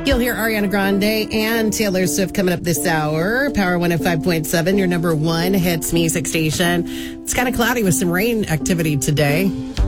You'll hear Ariana Grande and Taylor Swift coming up this hour. Power 105.7, your number one hits music station. It's kind of cloudy with some rain activity today.